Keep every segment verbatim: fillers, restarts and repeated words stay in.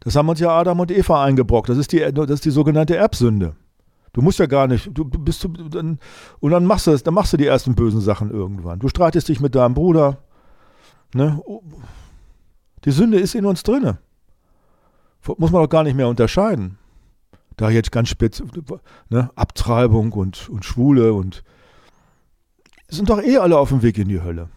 Das haben uns ja Adam und Eva eingebrockt. Das ist die, das ist die sogenannte Erbsünde. Du musst ja gar nicht, du, du bist, dann, und dann machst du das, dann machst du die ersten bösen Sachen irgendwann. Du streitest dich mit deinem Bruder. Ne? Die Sünde ist in uns drinne. Muss man doch gar nicht mehr unterscheiden. Da jetzt ganz spitz, ne? Abtreibung und, und Schwule und sind doch eh alle auf dem Weg in die Hölle.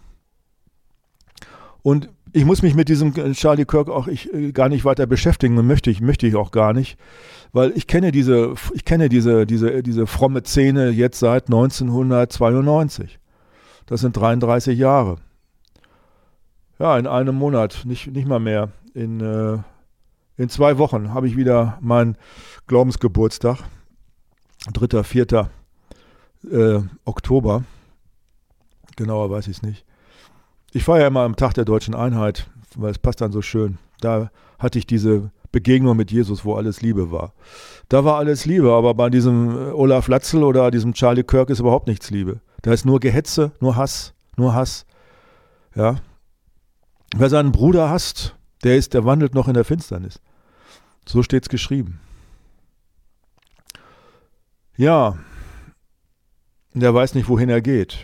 Und ich muss mich mit diesem Charlie Kirk auch ich, gar nicht weiter beschäftigen und möchte ich, möchte ich auch gar nicht, weil ich kenne diese, ich kenne diese, diese, diese fromme Szene jetzt seit neunzehnhundertzweiundneunzig. Das sind dreiunddreißig Jahre. Ja, in einem Monat, nicht, nicht mal mehr. In, äh, in zwei Wochen habe ich wieder meinen Glaubensgeburtstag. dritter, vierter Äh, Oktober. Genauer weiß ich es nicht. Ich feiere ja immer am Tag der Deutschen Einheit, weil es passt dann so schön. Da hatte ich diese Begegnung mit Jesus, wo alles Liebe war. Da war alles Liebe, aber bei diesem Olaf Latzel oder diesem Charlie Kirk ist überhaupt nichts Liebe. Da ist nur Gehetze, nur Hass, nur Hass. Ja. Wer seinen Bruder hasst, der ist, der wandelt noch in der Finsternis. So steht es geschrieben. Ja. Der weiß nicht, wohin er geht.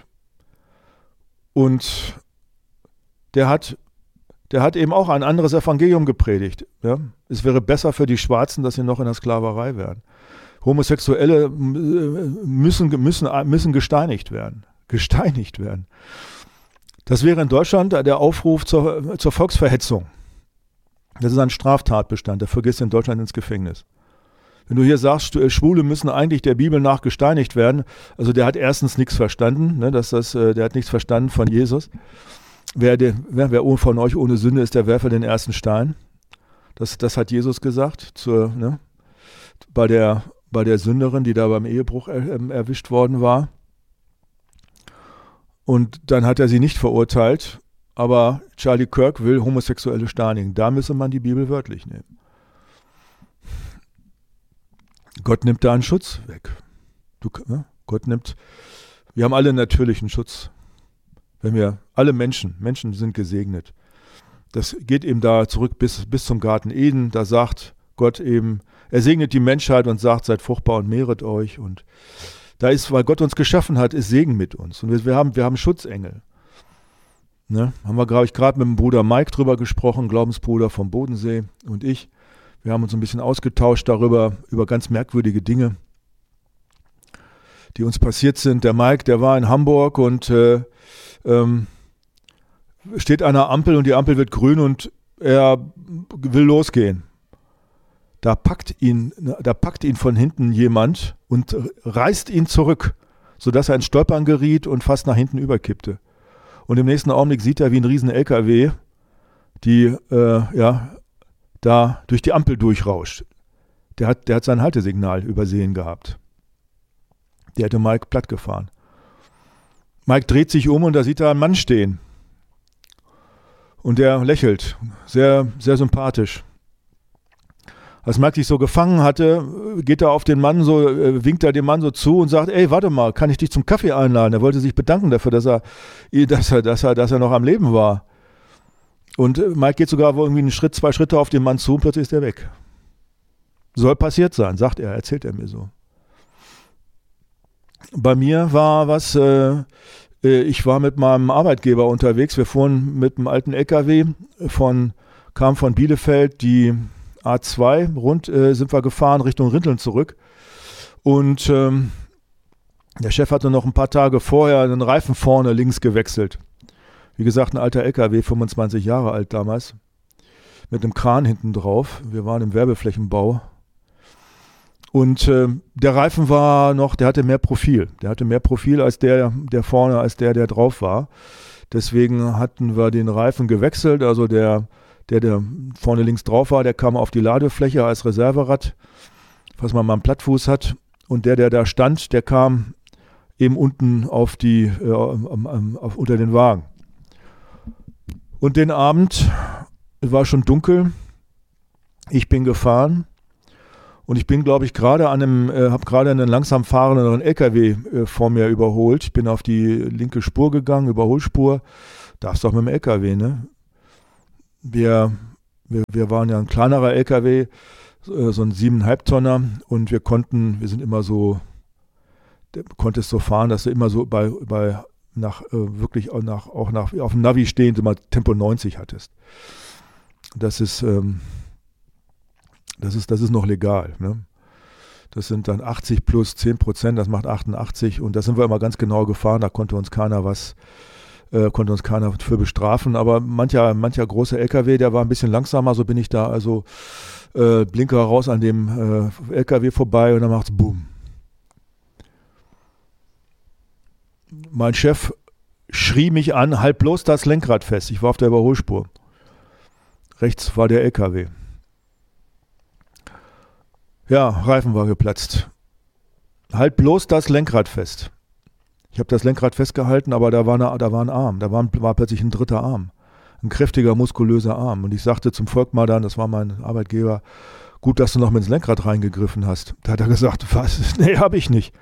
Und der hat, der hat eben auch ein anderes Evangelium gepredigt. Ja? Es wäre besser für die Schwarzen, dass sie noch in der Sklaverei wären. Homosexuelle müssen, müssen, müssen gesteinigt werden. Gesteinigt werden. Das wäre in Deutschland der Aufruf zur, zur Volksverhetzung. Das ist ein Straftatbestand. Dafür gehst du in Deutschland ins Gefängnis. Wenn du hier sagst, Schwule müssen eigentlich der Bibel nach gesteinigt werden, also der hat erstens nichts verstanden, ne, dass das, der hat nichts verstanden von Jesus. Wer, der, wer, wer von euch ohne Sünde ist, der werfe den ersten Stein. Das, das hat Jesus gesagt zur, ne, bei, der, bei der Sünderin, die da beim Ehebruch er, er, erwischt worden war. Und dann hat er sie nicht verurteilt, aber Charlie Kirk will Homosexuelle steinigen. Da müsse man die Bibel wörtlich nehmen. Gott nimmt da einen Schutz weg. Du, ne? Gott nimmt, wir haben alle natürlichen Schutz. Wenn wir, alle Menschen, Menschen sind gesegnet. Das geht eben da zurück bis, bis zum Garten Eden. Da sagt Gott eben, er segnet die Menschheit und sagt, seid fruchtbar und mehret euch. Und da ist, weil Gott uns geschaffen hat, ist Segen mit uns. Und wir, wir, haben, wir haben Schutzengel. Ne? Haben wir, glaube ich, gerade mit dem Bruder Mike drüber gesprochen, Glaubensbruder vom Bodensee und ich. Wir haben uns ein bisschen ausgetauscht darüber, über ganz merkwürdige Dinge, die uns passiert sind. Der Mike, der war in Hamburg und äh, ähm, steht an einer Ampel und die Ampel wird grün und er will losgehen. Da packt ihn, da packt ihn von hinten jemand und reißt ihn zurück, sodass er ins Stolpern geriet und fast nach hinten überkippte. Und im nächsten Augenblick sieht er, wie ein riesen L K W, die, äh, ja, da durch die Ampel durchrauscht. Der hat, der hat sein Haltesignal übersehen gehabt. Der hätte Mike platt gefahren. Mike dreht sich um und da sieht er einen Mann stehen. Und der lächelt. Sehr, sehr sympathisch. Als Mike sich so gefangen hatte, geht er auf den Mann so, äh, winkt er dem Mann so zu und sagt, ey, warte mal, kann ich dich zum Kaffee einladen? Er wollte sich bedanken dafür, dass er, dass er, dass er, dass er noch am Leben war. Und Mike geht sogar irgendwie einen Schritt, zwei Schritte auf den Mann zu und plötzlich ist er weg. Soll passiert sein, sagt er, erzählt er mir so. Bei mir war was, äh, ich war mit meinem Arbeitgeber unterwegs. Wir fuhren mit einem alten L K W, von, kam von Bielefeld die A zwei, rund äh, sind wir gefahren Richtung Rinteln zurück. Und ähm, der Chef hatte noch ein paar Tage vorher den Reifen vorne links gewechselt. Wie gesagt, ein alter L K W, fünfundzwanzig Jahre alt damals, mit einem Kran hinten drauf. Wir waren im Werbeflächenbau. Und äh, der Reifen war noch, der hatte mehr Profil. Der hatte mehr Profil als der, der vorne, als der, der drauf war. Deswegen hatten wir den Reifen gewechselt. Also der, der, der vorne links drauf war, der kam auf die Ladefläche als Reserverad, was man mal einen Plattfuß hat. Und der, der da stand, der kam eben unten auf die, äh, auf, unter den Wagen. Und den Abend, es war schon dunkel, ich bin gefahren und ich bin, glaube ich, gerade an einem, äh, habe gerade einen langsam fahrenden L K W äh, vor mir überholt. Ich bin auf die linke Spur gegangen, Überholspur, darfst doch mit dem L K W, ne? Wir Wir, wir waren ja ein kleinerer L K W, so ein siebeneinhalb Tonner und wir konnten, wir sind immer so, du konntest so fahren, dass du immer so bei, bei nach, äh, wirklich auch nach, auch nach, auf dem Navi stehend immer Tempo neunzig hattest. Das ist, ähm, das ist, das ist noch legal, ne? Das sind dann achtzig plus zehn Prozent, das macht achtundachtzig und da sind wir immer ganz genau gefahren, da konnte uns keiner was, äh, konnte uns keiner für bestrafen, aber mancher, mancher große L K W, der war ein bisschen langsamer, so bin ich da also äh, Blinker raus an dem äh, L K W vorbei und dann macht's Boom. Mein Chef schrie mich an, halt bloß das Lenkrad fest. Ich war auf der Überholspur. Rechts war der L K W. Ja, Reifen war geplatzt. Halt bloß das Lenkrad fest. Ich habe das Lenkrad festgehalten, aber da war, eine, da war ein Arm. Da war, war plötzlich ein dritter Arm. Ein kräftiger, muskulöser Arm. Und ich sagte zum Volkmar dann, das war mein Arbeitgeber, gut, dass du noch mit ins Lenkrad reingegriffen hast. Da hat er gesagt, was? Nee, habe ich nicht.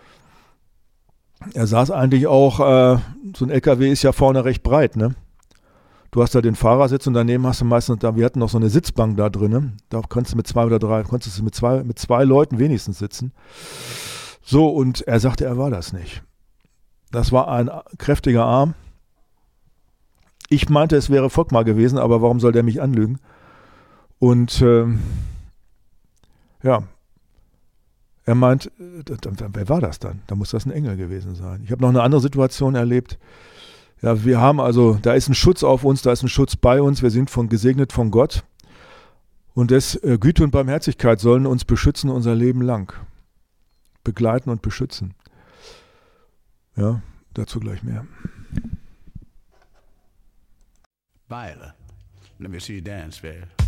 Er saß eigentlich auch, äh, so ein L K W ist ja vorne recht breit, ne? Du hast da den Fahrersitz und daneben hast du meistens, da, wir hatten noch so eine Sitzbank da drin, da konntest du mit zwei oder drei, konntest du mit zwei, mit zwei Leuten wenigstens sitzen. So, und er sagte, er war das nicht. Das war ein kräftiger Arm. Ich meinte, es wäre Volkmar gewesen, aber warum soll der mich anlügen? Und ähm, ja, er meint, wer war das dann? Da muss das ein Engel gewesen sein. Ich habe noch eine andere Situation erlebt. Ja, wir haben also, da ist ein Schutz auf uns, da ist ein Schutz bei uns. Wir sind von, gesegnet von Gott. Und das äh, Güte und Barmherzigkeit sollen uns beschützen unser Leben lang. Begleiten und beschützen. Ja, dazu gleich mehr. Viola, let me see you dance, babe.